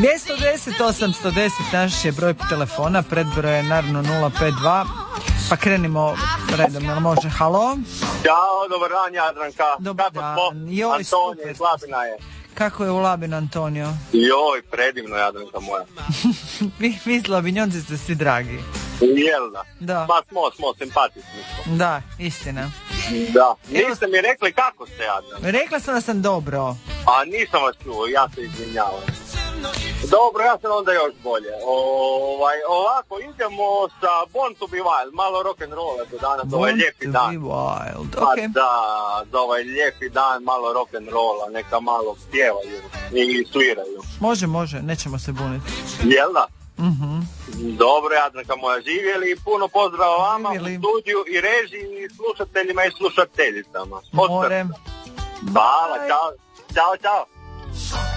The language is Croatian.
210 810 naš je broj telefona, predbroj je naravno 052. Pa krenimo redom, jel može? Halo? Ćao, dobar dan Jadranka. Dobar kako dan. smo? Joj, Antonio super. iz Labina je. Kako je u Labinu, Antonio? Joj, predivno Jadranka moja. Vi Labinjonci ste svi dragi. Jel da? Da. Pa smo simpatični. Da, istina. Da. Niste mi rekli kako ste Jadranka. Rekla sam da sam dobro. A nisam vas čuo, ja se izvinjavam. Dobro, ja sam onda još bolje. Ovako, idemo sa Born to be Wild, malo rock'n'rolla do danas, ovaj lijepi dan. Born to be Wild, Pa okej. da, za ovaj lijepi dan, malo rock'n'rolla, neka malo pjevaju i sviraju. Može, nećemo se buniti. Jel da? Mhm. Dobro, Jadranka moja, živjeli i puno pozdrava vama Živjeli. u studiju i režiji i slušateljima i slušateljicama. More. Hvala, čao, čao.